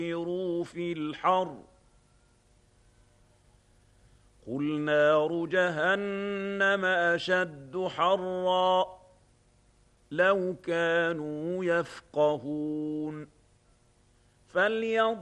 في الحر قل نار جهنم أشد حرا لو كانوا يفقهون